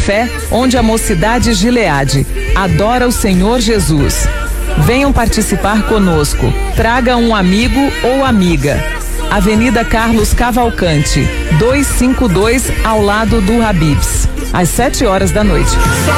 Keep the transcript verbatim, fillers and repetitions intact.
Fé, onde a mocidade Gileade adora o Senhor Jesus. Venham participar conosco. Traga um amigo ou amiga. Avenida Carlos Cavalcante, duzentos e cinquenta e dois, ao lado do Habib's, às sete horas da noite.